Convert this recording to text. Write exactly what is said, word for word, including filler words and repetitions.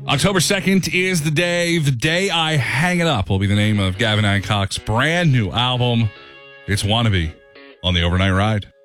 October second is the day. The Day I Hang It Up will be the name of Gavin Hancock's brand new album. It's Wannabe on the Overnight Ride.